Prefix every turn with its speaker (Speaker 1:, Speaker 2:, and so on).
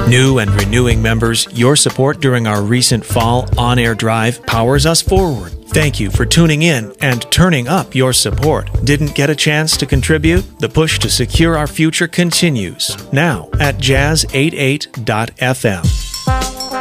Speaker 1: New and renewing members, your support during our recent fall on-air drive powers us forward. Thank you for tuning in and turning up your support. Didn't get a chance to contribute? The push to secure our future continues now at jazz88.fm.